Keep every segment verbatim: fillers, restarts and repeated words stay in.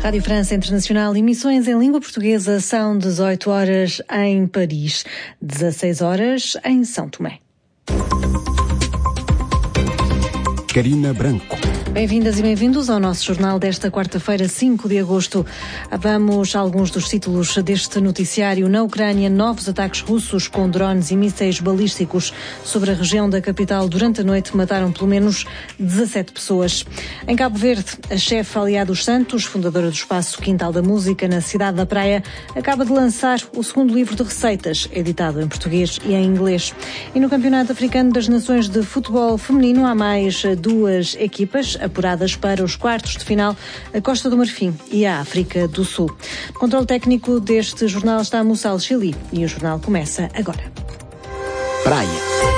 Rádio França Internacional, emissões em língua portuguesa, são dezoito horas em Paris, dezasseis horas em São Tomé. Karina Branco. Bem-vindas e bem-vindos ao nosso jornal desta quarta-feira, cinco de agosto. Vamos a alguns dos títulos deste noticiário. Na Ucrânia, novos ataques russos com drones e mísseis balísticos sobre a região da capital durante a noite mataram pelo menos dezassete pessoas. Em Cabo Verde, a chefe Alia dos Santos, fundadora do espaço Quintal da Música na cidade da Praia, acaba de lançar o segundo livro de receitas, editado em português e em inglês. E no Campeonato Africano das Nações de Futebol Feminino há mais duas equipas apuradas para os quartos de final, a Costa do Marfim e a África do Sul. O controle técnico deste jornal está a Mussal Chili e o jornal começa agora. Praia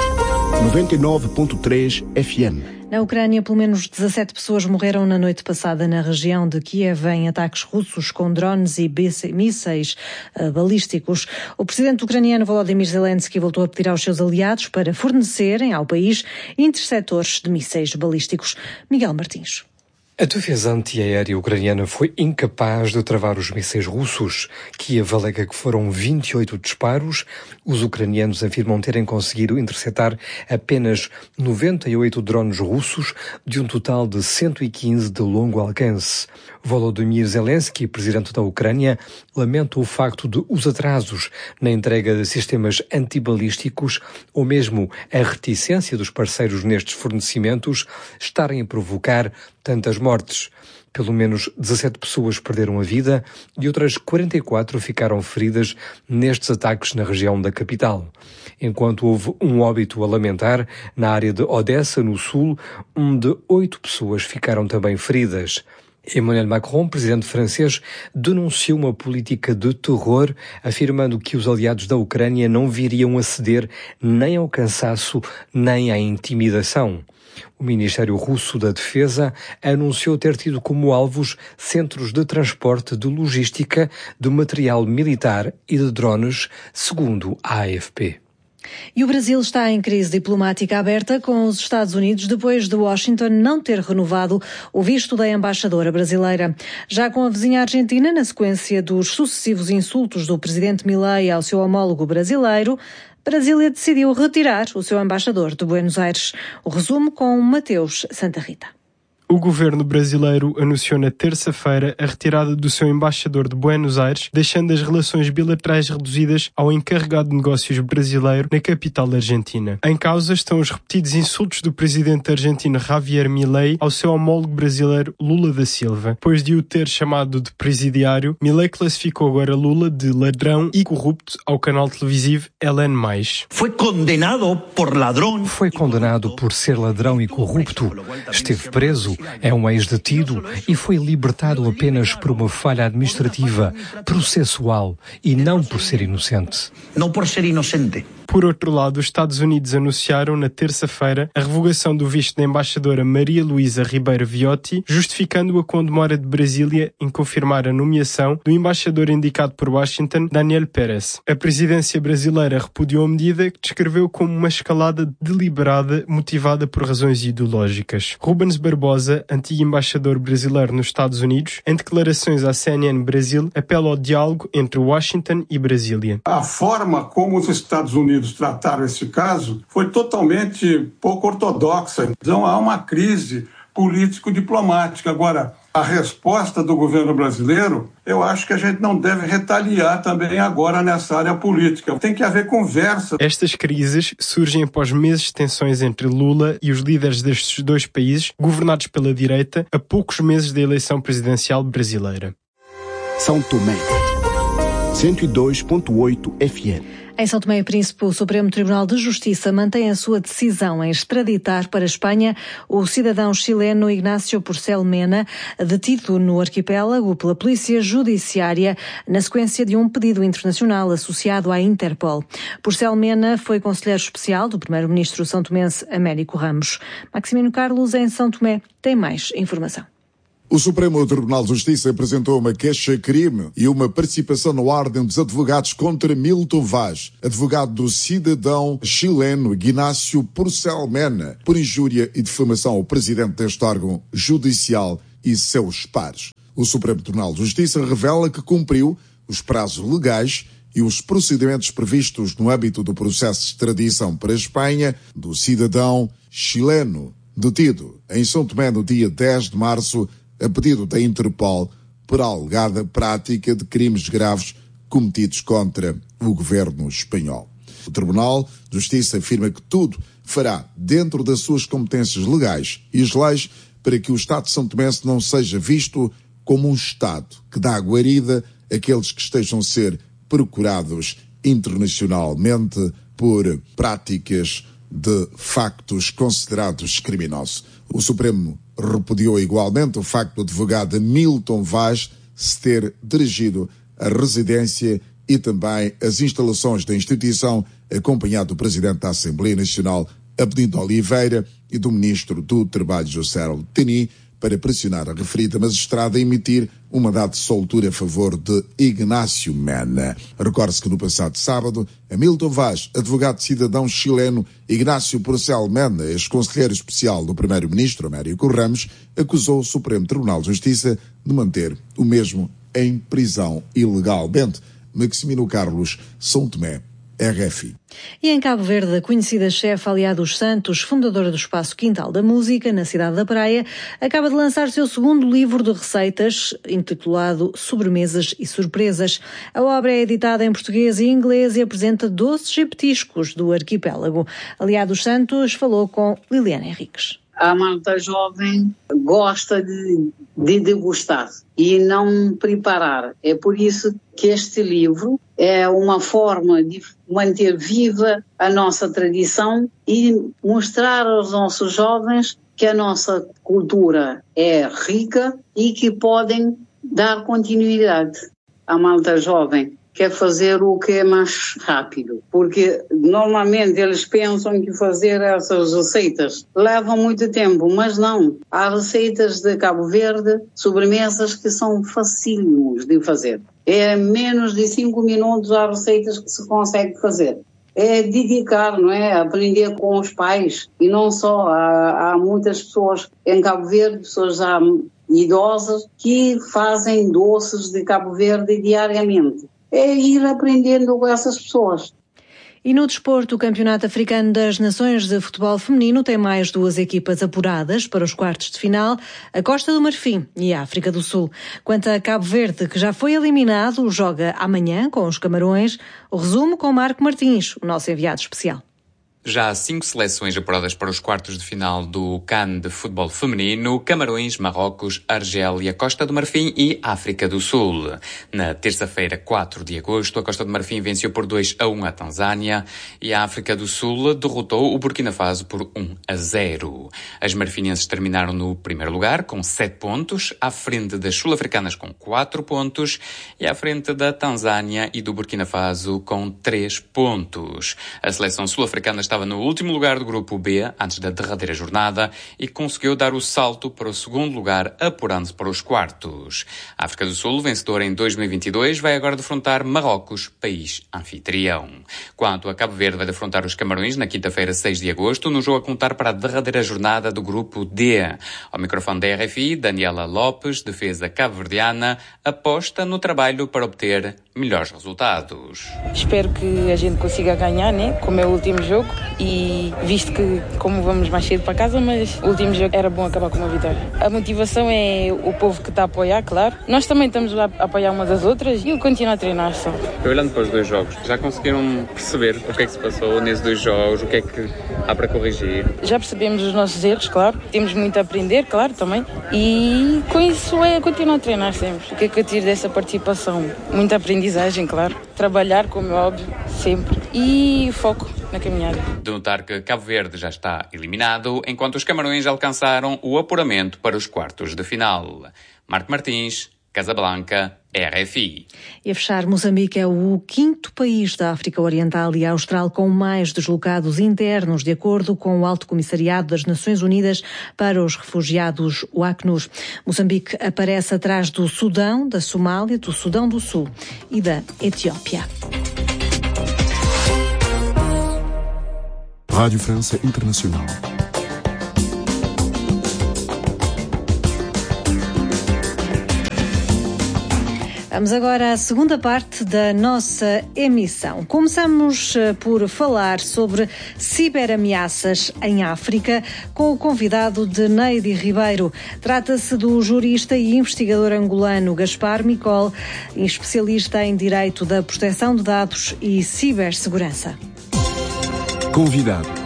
noventa e nove ponto três F M. Na Ucrânia, pelo menos dezassete pessoas morreram na noite passada na região de Kiev em ataques russos com drones e mísseis uh, balísticos. O presidente ucraniano Volodymyr Zelensky voltou a pedir aos seus aliados para fornecerem ao país interceptores de mísseis balísticos. Miguel Martins. A defesa antiaérea ucraniana foi incapaz de travar os mísseis russos. Kiev alega que foram vinte e oito disparos. Os ucranianos afirmam terem conseguido interceptar apenas noventa e oito drones russos, de um total de cento e quinze de longo alcance. Volodymyr Zelensky, presidente da Ucrânia, lamenta o facto de os atrasos na entrega de sistemas antibalísticos ou mesmo a reticência dos parceiros nestes fornecimentos estarem a provocar tantas mortes. Pelo menos dezassete pessoas perderam a vida e outras quarenta e quatro ficaram feridas nestes ataques na região da capital. Enquanto houve um óbito a lamentar na área de Odessa, no sul, onde oito pessoas ficaram também feridas. Emmanuel Macron, presidente francês, denunciou uma política de terror, afirmando que os aliados da Ucrânia não viriam a ceder nem ao cansaço, nem à intimidação. O Ministério Russo da Defesa anunciou ter tido como alvos centros de transporte de logística, de material militar e de drones, segundo a A F P. E o Brasil está em crise diplomática aberta com os Estados Unidos depois de Washington não ter renovado o visto da embaixadora brasileira. Já com a vizinha Argentina, na sequência dos sucessivos insultos do presidente Milei ao seu homólogo brasileiro, Brasília decidiu retirar o seu embaixador de Buenos Aires. O resumo com Mateus Santa Rita. O governo brasileiro anunciou na terça-feira a retirada do seu embaixador de Buenos Aires, deixando as relações bilaterais reduzidas ao encarregado de negócios brasileiro na capital argentina. Em causa estão os repetidos insultos do presidente argentino Javier Milei ao seu homólogo brasileiro Lula da Silva. Depois de o ter chamado de presidiário, Milei classificou agora Lula de ladrão e corrupto ao canal televisivo L N mais. Foi condenado por ladrão. Foi condenado por ser ladrão e corrupto. Esteve preso. É um ex-detido e foi libertado apenas por uma falha administrativa, processual e não por ser inocente. Não por ser inocente. Por outro lado, os Estados Unidos anunciaram na terça-feira a revogação do visto da embaixadora Maria Luísa Ribeiro Viotti, justificando-a com a demora de Brasília em confirmar a nomeação do embaixador indicado por Washington, Daniel Pérez. A presidência brasileira repudiou a medida, que descreveu como uma escalada deliberada motivada por razões ideológicas. Rubens Barbosa, antigo embaixador brasileiro nos Estados Unidos, em declarações à C N N Brasil, apela ao diálogo entre Washington e Brasília. A forma como os Estados Unidos trataram esse caso foi totalmente pouco ortodoxa. Então há uma crise político-diplomática. Agora, a resposta do governo brasileiro, eu acho que a gente não deve retaliar também agora nessa área política. Tem que haver conversa. Estas crises surgem após meses de tensões entre Lula e os líderes destes dois países, governados pela direita, a poucos meses da eleição presidencial brasileira. São Tomé, cento e dois ponto oito F M. Em São Tomé e Príncipe, o Supremo Tribunal de Justiça mantém a sua decisão em extraditar para a Espanha o cidadão chileno Ignacio Porcel Mena, detido no arquipélago pela Polícia Judiciária, na sequência de um pedido internacional associado à Interpol. Porcel Mena foi conselheiro especial do primeiro-ministro são-tomense Américo Ramos. Maximino Carlos, em São Tomé, tem mais informação. O Supremo Tribunal de Justiça apresentou uma queixa-crime e uma participação na Ordem dos Advogados contra Milton Vaz, advogado do cidadão chileno Ignacio Porcel Mena, por injúria e difamação ao presidente deste órgão judicial e seus pares. O Supremo Tribunal de Justiça revela que cumpriu os prazos legais e os procedimentos previstos no âmbito do processo de extradição para a Espanha do cidadão chileno detido em São Tomé no dia dez de março a pedido da Interpol por alegada prática de crimes graves cometidos contra o governo espanhol. O Tribunal de Justiça afirma que tudo fará dentro das suas competências legais e as leis para que o Estado de São Tomé não seja visto como um Estado que dá guarida àqueles que estejam a ser procurados internacionalmente por práticas de factos considerados criminosos. O Supremo repudiou igualmente o facto do advogado Milton Vaz se ter dirigido à residência e também às instalações da instituição, acompanhado do Presidente da Assembleia Nacional, Abdindo Oliveira, e do Ministro do Trabalho, José Teni, para pressionar a referida magistrada a emitir um mandado de soltura a favor de Ignácio Mena. Recorde-se que no passado sábado, Hamilton Vaz, advogado cidadão chileno, Ignácio Porcel Mena, ex-conselheiro especial do Primeiro-Ministro Américo Ramos, acusou o Supremo Tribunal de Justiça de manter o mesmo em prisão ilegalmente. Maximino Carlos, São Tomé, R F I. E em Cabo Verde, a conhecida chefe Aliá dos Santos, fundadora do Espaço Quintal da Música, na cidade da Praia, acaba de lançar seu segundo livro de receitas, intitulado Sobremesas e Surpresas. A obra é editada em português e inglês e apresenta doces e petiscos do arquipélago. Aliá dos Santos falou com Liliana Henriques. A malta jovem gosta de, de degustar e não preparar. É por isso que este livro é uma forma de manter viva a nossa tradição e mostrar aos nossos jovens que a nossa cultura é rica e que podem dar continuidade. A malta jovem quer fazer o que é mais rápido, porque normalmente eles pensam que fazer essas receitas leva muito tempo, mas não. Há receitas de Cabo Verde, sobremesas que são facílimos de fazer. É menos de cinco minutos há receitas que se consegue fazer. É dedicar, não é? Aprender com os pais. E não só, há, há muitas pessoas em Cabo Verde, pessoas já idosas, que fazem doces de Cabo Verde diariamente. É ir aprendendo com essas pessoas. E no desporto, o Campeonato Africano das Nações de Futebol Feminino tem mais duas equipas apuradas para os quartos de final, a Costa do Marfim e a África do Sul. Quanto a Cabo Verde, que já foi eliminado, joga amanhã com os Camarões. O resumo com Marco Martins, o nosso enviado especial. Já há cinco seleções apuradas para os quartos de final do CAN de futebol feminino: Camarões, Marrocos, Argélia, Costa do Marfim e África do Sul. Na terça-feira, quatro de agosto, a Costa do Marfim venceu por dois a um a Tanzânia e a África do Sul derrotou o Burkina Faso por um a zero. As marfinenses terminaram no primeiro lugar com sete pontos, à frente das sul-africanas com quatro pontos e à frente da Tanzânia e do Burkina Faso com três pontos. A seleção sul-africana estava no último lugar do grupo B, antes da derradeira jornada, e conseguiu dar o salto para o segundo lugar, apurando-se para os quartos. A África do Sul, vencedora em dois mil e vinte e dois, vai agora defrontar Marrocos, país anfitrião. Quanto a Cabo Verde, vai defrontar os Camarões na quinta-feira, seis de agosto, no jogo a contar para a derradeira jornada do grupo D. Ao microfone da R F I, Daniela Lopes, defesa cabo-verdiana, aposta no trabalho para obter melhores resultados. Espero que a gente consiga ganhar, né? Como é o último jogo, e visto que como vamos mais cedo para casa, mas o último jogo era bom acabar com uma vitória. A motivação é o povo que está a apoiar, claro. Nós também estamos a apoiar umas das outras e eu continuo a treinar só. Olhando para os dois jogos, já conseguiram perceber o que é que se passou nesses dois jogos, o que é que há para corrigir? Já percebemos os nossos erros, claro. Temos muito a aprender, claro, também. E com isso é continuar a treinar sempre. O que é que eu tiro dessa participação? Muita aprendizagem, claro. Trabalhar, como é óbvio, sempre. E foco na caminhada. De notar que Cabo Verde já está eliminado, enquanto os Camarões alcançaram o apuramento para os quartos de final. Marco Martins, Casablanca, R F I. E a fechar, Moçambique é o quinto país da África Oriental e Austral com mais deslocados internos, de acordo com o Alto Comissariado das Nações Unidas para os Refugiados, o ACNUR. Moçambique aparece atrás do Sudão, da Somália, do Sudão do Sul e da Etiópia. Rádio França Internacional. Vamos agora à segunda parte da nossa emissão. Começamos por falar sobre ciberameaças em África com o convidado de Neide Ribeiro. Trata-se do jurista e investigador angolano Gaspar Micol, especialista em direito da proteção de dados e cibersegurança. Convidado.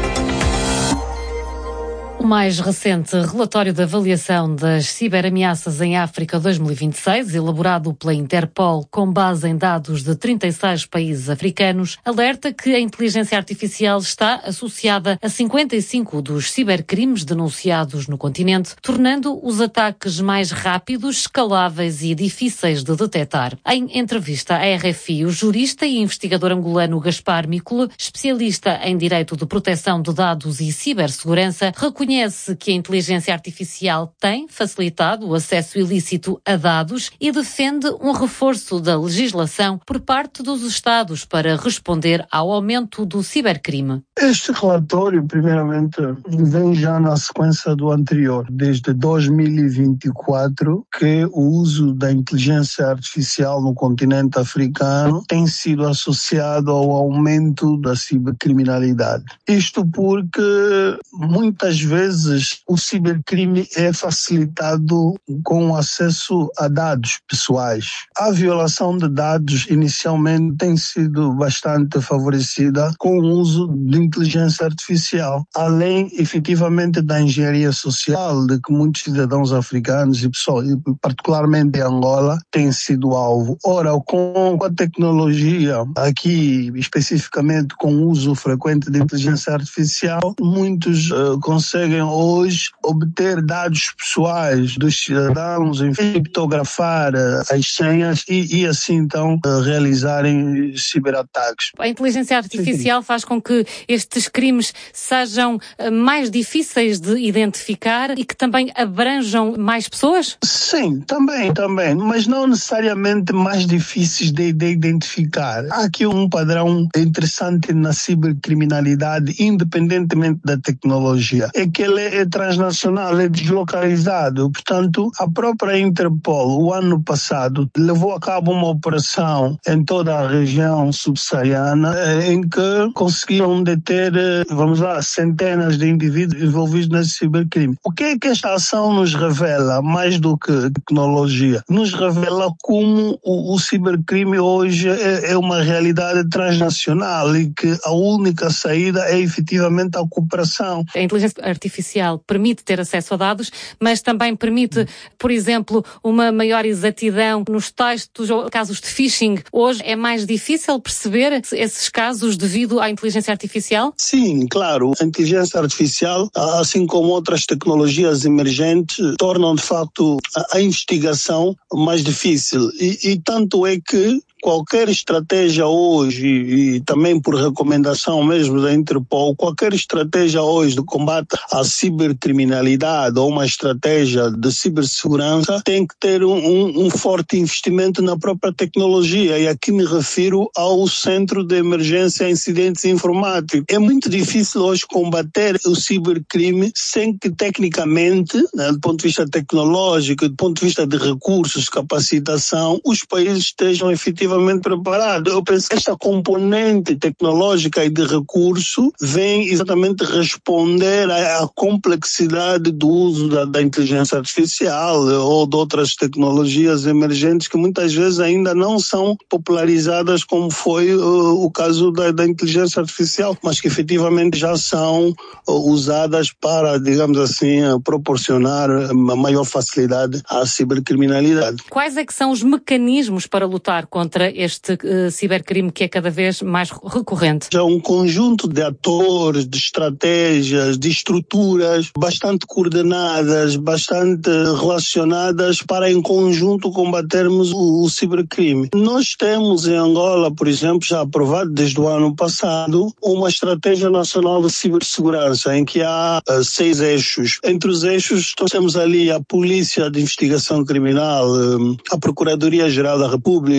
O mais recente relatório de avaliação das ciberameaças em África dois mil e vinte e seis, elaborado pela Interpol com base em dados de trinta e seis países africanos, alerta que a inteligência artificial está associada a cinquenta e cinco dos cibercrimes denunciados no continente, tornando os ataques mais rápidos, escaláveis e difíceis de detectar. Em entrevista à R F I, o jurista e investigador angolano Gaspar Micol, especialista em direito de proteção de dados e cibersegurança, reconhece Reconhece que a inteligência artificial tem facilitado o acesso ilícito a dados e defende um reforço da legislação por parte dos Estados para responder ao aumento do cibercrime. Este relatório, primeiramente, vem já na sequência do anterior, desde dois mil e vinte e quatro, que o uso da inteligência artificial no continente africano tem sido associado ao aumento da cibercriminalidade. Isto porque muitas vezes vezes o cibercrime é facilitado com o acesso a dados pessoais. A violação de dados inicialmente tem sido bastante favorecida com o uso de inteligência artificial, além efetivamente da engenharia social de que muitos cidadãos africanos e pessoas, particularmente em Angola, têm sido alvo. Ora, com a tecnologia, aqui especificamente com o uso frequente de inteligência artificial, muitos uh, conseguem hoje obter dados pessoais dos cidadãos, enfim, criptografar as senhas e, e assim então realizarem ciberataques. A inteligência artificial sim, sim. faz com que estes crimes sejam mais difíceis de identificar e que também abranjam mais pessoas? Sim, também, também, mas não necessariamente mais difíceis de, de identificar. Há aqui um padrão interessante na cibercriminalidade, independentemente da tecnologia. É que ele é transnacional, é deslocalizado. Portanto, a própria Interpol, o ano passado, levou a cabo uma operação em toda a região subsaariana em que conseguiram deter, vamos lá, centenas de indivíduos envolvidos nesse cibercrime. O que é que esta ação nos revela, mais do que tecnologia? Nos revela como o, o cibercrime hoje é, é uma realidade transnacional e que a única saída é efetivamente a cooperação. A inteligência artificial permite ter acesso a dados, mas também permite, por exemplo, uma maior exatidão nos textos ou casos de phishing. Hoje é mais difícil perceber esses casos devido à inteligência artificial? Sim, claro. A inteligência artificial, assim como outras tecnologias emergentes, tornam de facto a, a investigação mais difícil. E, e tanto é que qualquer estratégia hoje, e também por recomendação mesmo da Interpol, qualquer estratégia hoje de combate à cibercriminalidade ou uma estratégia de cibersegurança tem que ter um, um, um forte investimento na própria tecnologia. E aqui me refiro ao Centro de Emergência e Incidentes Informáticos. É muito difícil hoje combater o cibercrime sem que tecnicamente, né, do ponto de vista tecnológico, do ponto de vista de recursos, capacitação, os países estejam efetivamente preparado. Eu penso que esta componente tecnológica e de recurso vem exatamente responder à, à complexidade do uso da, da inteligência artificial ou de outras tecnologias emergentes que muitas vezes ainda não são popularizadas como foi uh, o caso da, da inteligência artificial, mas que efetivamente já são uh, usadas para, digamos assim, uh, proporcionar uma maior facilidade à cibercriminalidade. Quais é que são os mecanismos para lutar contra este uh, cibercrime que é cada vez mais recorrente? É um conjunto de atores, de estratégias, de estruturas bastante coordenadas, bastante relacionadas para em conjunto combatermos o, o cibercrime. Nós temos em Angola, por exemplo, já aprovado desde o ano passado, uma estratégia nacional de cibersegurança em que há uh, seis eixos. Entre os eixos temos ali a Polícia de Investigação Criminal, uh, a Procuradoria-Geral da República, a Instituição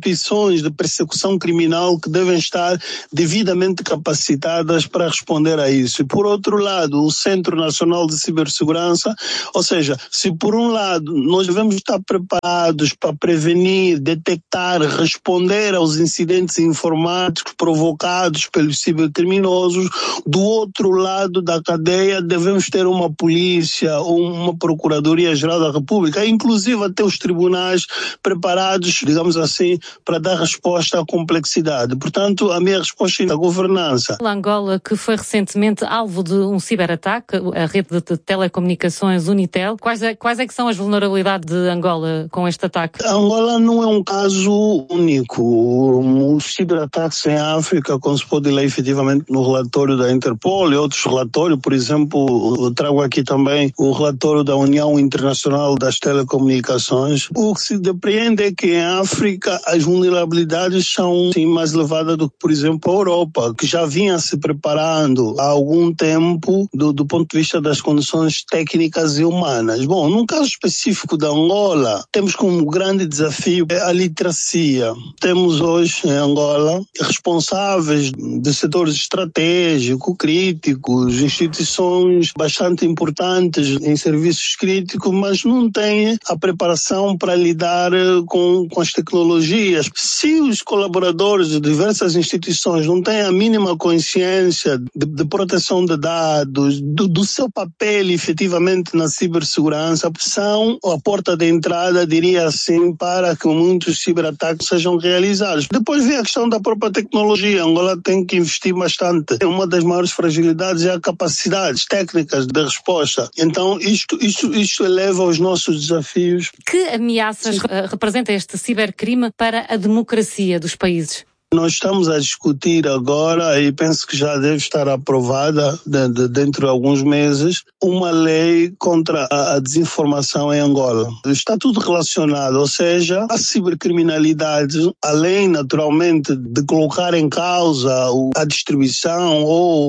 instituições de persecução criminal que devem estar devidamente capacitadas para responder a isso. E por outro lado, o Centro Nacional de Cibersegurança, ou seja, se por um lado nós devemos estar preparados para prevenir, detectar, responder aos incidentes informáticos provocados pelos cibercriminosos, do outro lado da cadeia devemos ter uma polícia ou uma Procuradoria-Geral da República, inclusive até os tribunais preparados, digamos assim, para dar resposta à complexidade. Portanto, a minha resposta é a governança. A Angola, que foi recentemente alvo de um ciberataque, a rede de telecomunicações Unitel, quais é, quais é que são as vulnerabilidades de Angola com este ataque? A Angola não é um caso único. Os ciberataques em África, como se pode ler efetivamente no relatório da Interpol e outros relatórios, por exemplo, eu trago aqui também o relatório da União Internacional das Telecomunicações. O que se depreende é que em África as vulnerabilidades são sim, mais elevadas do que, por exemplo, a Europa, que já vinha se preparando há algum tempo do, do ponto de vista das condições técnicas e humanas. Bom, num caso específico da Angola, temos como grande desafio a literacia. Temos hoje em Angola responsáveis de setores estratégicos, críticos, instituições bastante importantes em serviços críticos, mas não têm a preparação para lidar com, com as tecnologias. Se os colaboradores de diversas instituições não têm a mínima consciência de, de proteção de dados, do, do seu papel efetivamente na cibersegurança, são a porta de entrada, diria assim, para que muitos ciberataques sejam realizados. Depois vem a questão da própria tecnologia. A Angola tem que investir bastante. Uma das maiores fragilidades é a capacidade técnicas de resposta. Então, isto, isto, isto eleva os nossos desafios. Que ameaças Sim. representa este cibercrime para a democracia dos países? Nós estamos a discutir agora, e penso que já deve estar aprovada de, de, dentro de alguns meses, uma lei contra a, a desinformação em Angola. Está tudo relacionado, ou seja, a cibercriminalidade, além naturalmente de colocar em causa a distribuição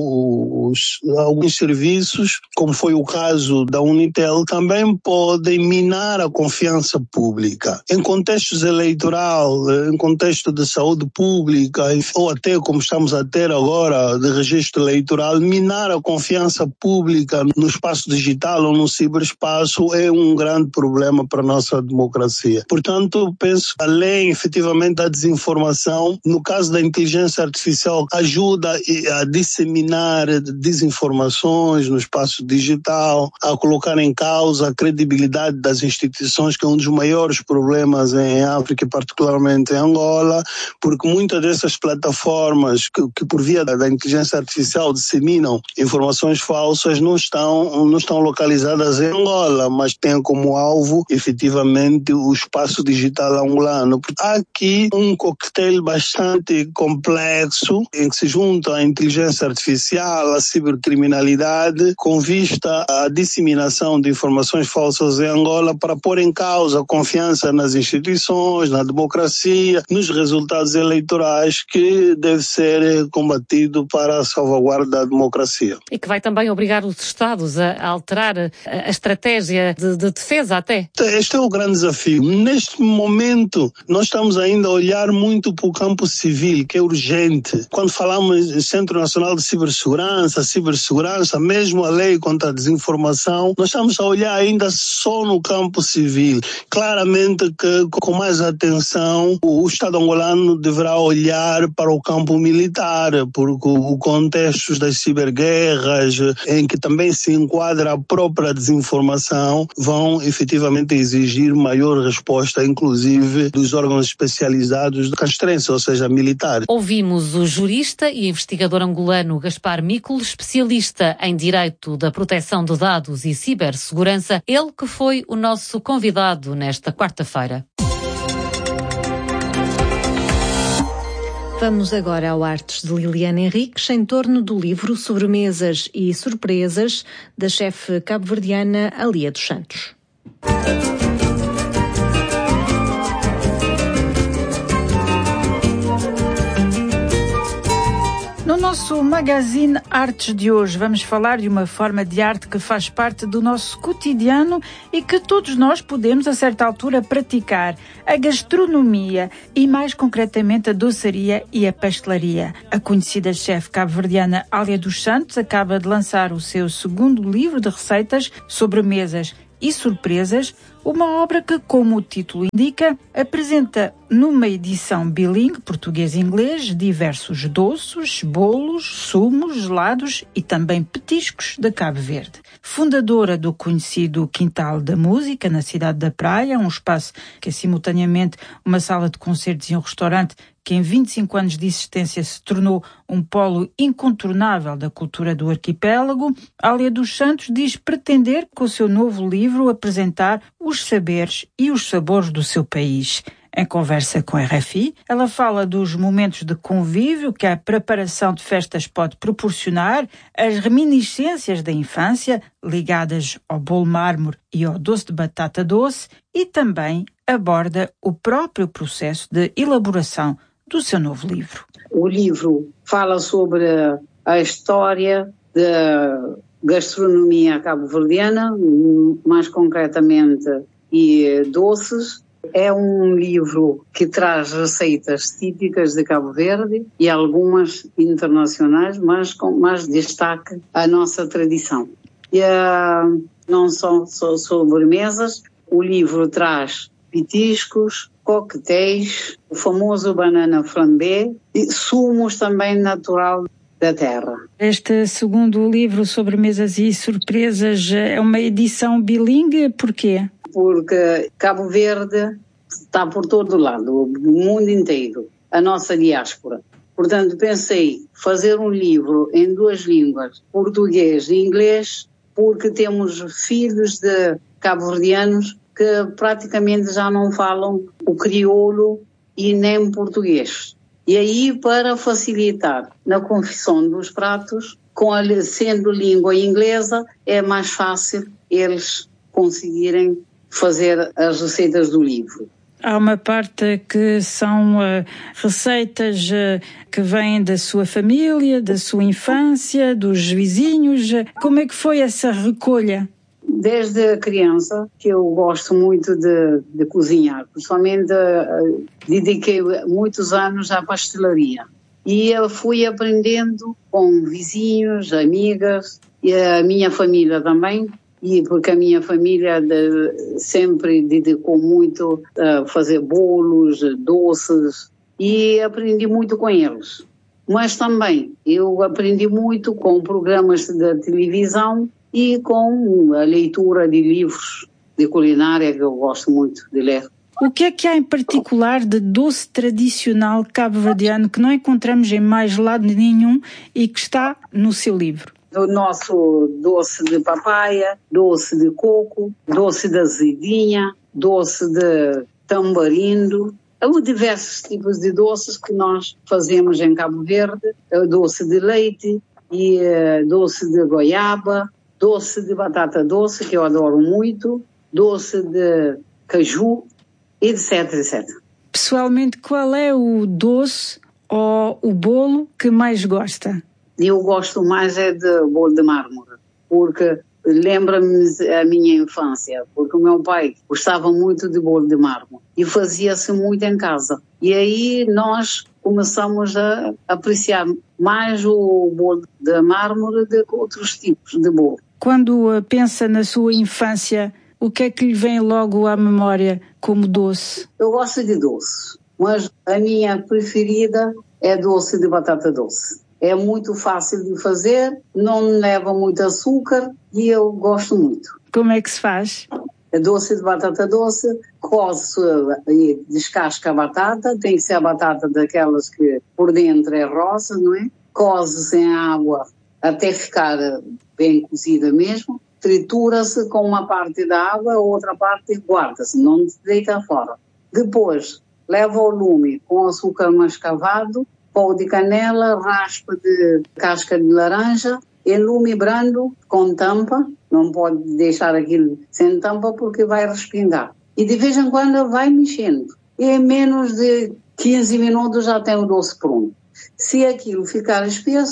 ou os, alguns serviços, como foi o caso da Unitel, também podem minar a confiança pública. Em contextos eleitoral, em contexto de saúde pública, ou até como estamos a ter agora de registro eleitoral, minar a confiança pública no espaço digital ou no ciberespaço é um grande problema para a nossa democracia. Portanto, penso que além efetivamente da desinformação, no caso da inteligência artificial, ajuda a disseminar desinformações no espaço digital, a colocar em causa a credibilidade das instituições, que é um dos maiores problemas em África e particularmente em Angola, porque muitas dessas plataformas que, que por via da, da inteligência artificial disseminam informações falsas não estão, não estão localizadas em Angola, mas têm como alvo efetivamente o espaço digital angolano. Há aqui um coquetel bastante complexo em que se junta a inteligência artificial, a cibercriminalidade, com vista à disseminação de informações falsas em Angola para pôr em causa a confiança nas instituições, na democracia, nos resultados eleitorais, que deve ser combatido para a salvaguarda da democracia. E que vai também obrigar os Estados a alterar a, a estratégia de, de defesa até. Este é o grande desafio. Neste momento, nós estamos ainda a olhar muito para o campo civil, que é urgente. Quando falamos em Centro Nacional de Cibersegurança, cibersegurança, mesmo a lei contra a desinformação, nós estamos a olhar ainda só no campo civil. Claramente que, com mais atenção, o Estado angolano deverá olhar para o campo militar, porque o contexto das ciberguerras, em que também se enquadra a própria desinformação, vão efetivamente exigir maior resposta, inclusive dos órgãos especializados de castrense, ou seja, militar. Ouvimos o jurista e investigador angolano Gaspar Micol, especialista em direito da proteção de dados e cibersegurança, ele que foi o nosso convidado nesta quarta-feira. Vamos agora ao Artes de Liliana Henriques, em torno do livro Sobremesas e Surpresas, da chefe cabo-verdiana Alia dos Santos. No nosso magazine Magazine Artes de hoje vamos falar de uma forma de arte que faz parte do nosso cotidiano e que todos nós podemos, a certa altura, praticar: a gastronomia e, mais concretamente, a doçaria e a pastelaria. A conhecida chefe cabo-verdiana Alia dos Santos acaba de lançar o seu segundo livro de receitas, sobremesas e surpresas, uma obra que, como o título indica, apresenta numa edição bilingue, português e inglês, diversos doces, bolos, sumos, gelados e também petiscos de Cabo Verde. Fundadora do conhecido Quintal da Música, na cidade da Praia, um espaço que é simultaneamente uma sala de concertos e um restaurante que em vinte e cinco anos de existência se tornou um polo incontornável da cultura do arquipélago, Alia dos Santos diz pretender, com o seu novo livro, apresentar os saberes e os sabores do seu país. Em conversa com a R F I, ela fala dos momentos de convívio que a preparação de festas pode proporcionar, as reminiscências da infância ligadas ao bolo mármore e ao doce de batata doce, e também aborda o próprio processo de elaboração do seu novo livro. O livro fala sobre a história da gastronomia cabo-verdiana, mais concretamente, e doces. É um livro que traz receitas típicas de Cabo Verde e algumas internacionais, mas com mais destaque à nossa tradição. E uh, não são só sobremesas, o livro traz petiscos, coquetéis, o famoso banana flambé e sumos também natural da terra. Este segundo livro, Sobremesas e Surpresas, é uma edição bilingue, porquê? Porque Cabo Verde está por todo lado, o mundo inteiro, a nossa diáspora. Portanto, pensei fazer um livro em duas línguas, português e inglês, porque temos filhos de cabo-verdianos que praticamente já não falam o crioulo e nem português. E aí, para facilitar na confecção dos pratos, com a, sendo língua inglesa, é mais fácil eles conseguirem fazer as receitas do livro. Há uma parte que são uh, receitas uh, que vêm da sua família, da sua infância, dos vizinhos. Como é que foi essa recolha? Desde criança que eu gosto muito de, de cozinhar, principalmente uh, dediquei muitos anos à pastelaria. E eu fui aprendendo com vizinhos, amigas e a minha família também. E porque a minha família de, sempre dedicou muito a fazer bolos, doces, e aprendi muito com eles. Mas também eu aprendi muito com programas da televisão e com a leitura de livros de culinária, que eu gosto muito de ler. O que é que há em particular de doce tradicional cabo-verdiano que não encontramos em mais lado nenhum e que está no seu livro? O nosso doce de papaya, doce de coco, doce de azedinha, doce de tambarindo. Há diversos tipos de doces que nós fazemos em Cabo Verde. Doce de leite e uh, doce de goiaba, doce de batata doce, que eu adoro muito, doce de caju, etc, etcétera. Pessoalmente, qual é o doce ou o bolo que mais gosta? Eu gosto mais é de bolo de mármore, porque lembra-me a minha infância, porque o meu pai gostava muito de bolo de mármore e fazia-se muito em casa. E aí nós começamos a apreciar mais o bolo de mármore do que outros tipos de bolo. Quando pensa na sua infância, o que é que lhe vem logo à memória como doce? Eu gosto de doce, mas a minha preferida é doce de batata doce. É muito fácil de fazer, não leva muito açúcar e eu gosto muito. Como é que se faz? A doce de batata doce, coce e descasca a batata, tem que ser a batata daquelas que por dentro é rosa, não é? Coze-se em água até ficar bem cozida mesmo, tritura-se com uma parte da água, a outra parte guarda-se, não se deita fora. Depois, leva ao lume com açúcar mascavado, pó de canela, raspa de casca de laranja, em lume brando com tampa, não pode deixar aquilo sem tampa porque vai respingar. E de vez em quando vai mexendo. E em menos de quinze minutos já tem o doce pronto. Se aquilo ficar espesso,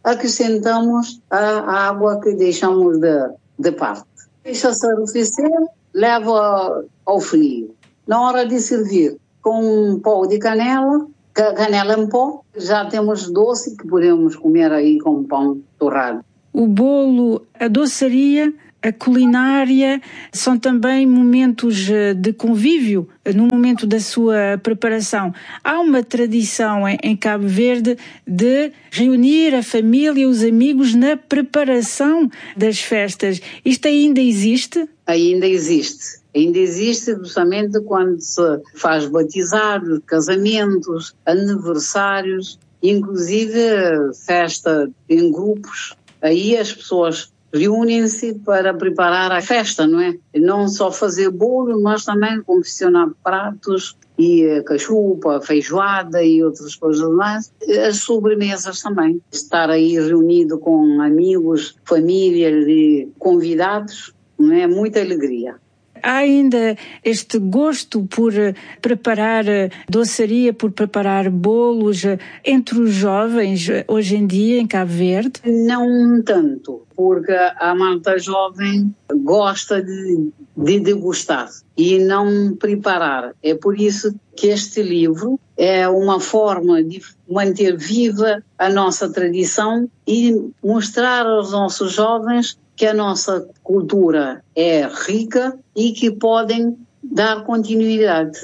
acrescentamos a água que deixamos de, de parte. Deixa-se arrefecer, leva ao frio. Na hora de servir, com um pó de canela, canela em pó, já temos doce que podemos comer aí com pão torrado. O bolo, a doçaria, a culinária são também momentos de convívio no momento da sua preparação. Há uma tradição em, em Cabo Verde de reunir a família e os amigos na preparação das festas. Isto ainda existe? Ainda existe. Ainda existe justamente quando se faz batizados, casamentos, aniversários, inclusive festa em grupos. Aí as pessoas reúnem-se para preparar a festa, não é? Não só fazer bolo, mas também confeccionar pratos e cachupa, feijoada e outras coisas mais. As sobremesas também. Estar aí reunido com amigos, família e convidados, não é? Muita alegria. Há ainda este gosto por preparar doçaria, por preparar bolos entre os jovens hoje em dia em Cabo Verde? Não tanto, porque a malta jovem gosta de, de degustar e não preparar. É por isso que este livro é uma forma de manter viva a nossa tradição e mostrar aos nossos jovens que a nossa cultura é rica e que podem dar continuidade.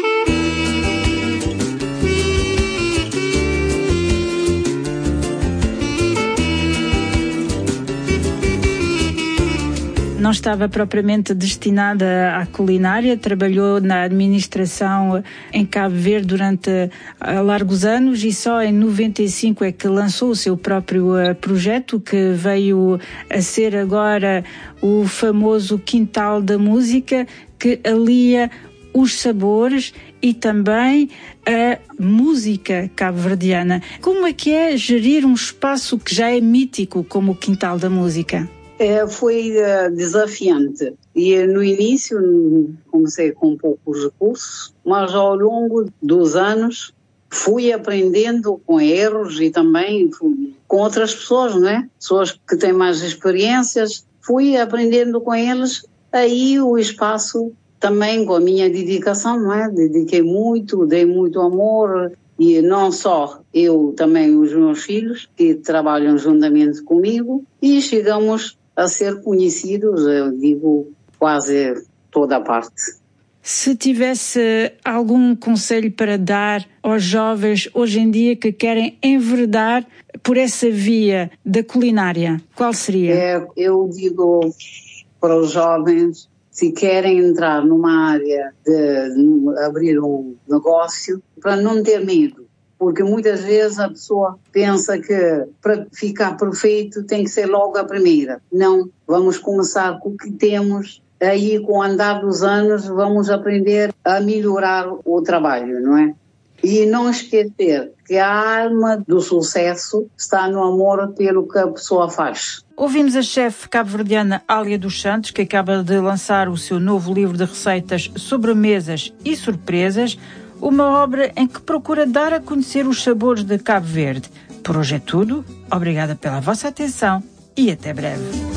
Não estava propriamente destinada à culinária, trabalhou na administração em Cabo Verde durante largos anos e só em noventa e cinco é que lançou o seu próprio projeto, que veio a ser agora o famoso Quintal da Música, que alia os sabores e também a música cabo-verdiana. Como é que é gerir um espaço que já é mítico como o Quintal da Música? É, foi uh, desafiante e no início comecei com poucos recursos, mas ao longo dos anos fui aprendendo com erros e também fui, com outras pessoas, não é? Pessoas que têm mais experiências, fui aprendendo com eles. Aí o espaço também com a minha dedicação, não é? Dediquei muito, dei muito amor. E não só eu, também os meus filhos, que trabalham juntamente comigo, e chegamos a ser conhecidos, eu digo, quase toda a parte. Se tivesse algum conselho para dar aos jovens hoje em dia que querem enveredar por essa via da culinária, qual seria? É, eu digo para os jovens, se querem entrar numa área de abrir um negócio, para não ter medo. Porque muitas vezes a pessoa pensa que para ficar perfeito tem que ser logo a primeira. Não, vamos começar com o que temos, aí com o andar dos anos vamos aprender a melhorar o trabalho, não é? E não esquecer que a arma do sucesso está no amor pelo que a pessoa faz. Ouvimos a chefe cabo-verdiana Ália dos Santos, que acaba de lançar o seu novo livro de receitas, sobremesas e surpresas, uma obra em que procura dar a conhecer os sabores de Cabo Verde. Por hoje é tudo. Obrigada pela vossa atenção e até breve.